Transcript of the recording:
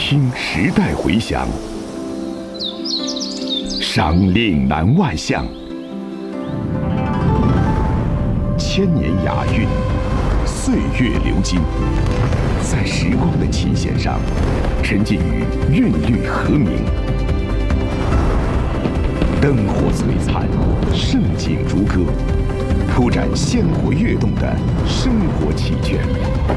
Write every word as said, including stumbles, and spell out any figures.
听时代回响，赏岭南外巷，千年雅韵，岁月流金，在时光的琴弦上，沉浸于韵律和鸣。灯火璀璨，盛景如歌，铺展鲜活跃动的生活奇卷。